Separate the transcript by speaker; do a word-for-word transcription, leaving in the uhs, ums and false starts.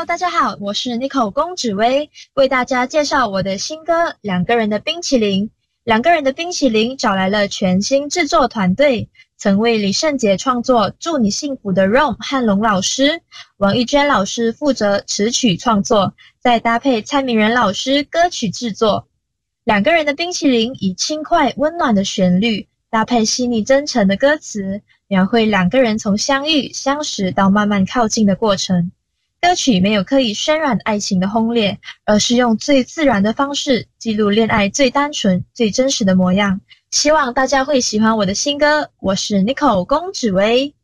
Speaker 1: 大家好，我是 Nico 龚芷薇，为大家介绍我的新歌《两个人的冰淇淋》。两个人的冰淇淋找来了全新制作团队，曾为李圣杰创作《祝你幸福》的 Rom 和龙老师，王艺娟老师负责词曲创作，再搭配蔡明仁老师歌曲制作。两个人的冰淇淋以轻快温暖的旋律，搭配细腻真诚的歌词，描绘两个人从相遇、相识到慢慢靠近的过程。歌曲没有刻意渲染爱情的轰烈，而是用最自然的方式记录恋爱最单纯、最真实的模样。希望大家会喜欢我的新歌，我是 Nico 龚芷薇。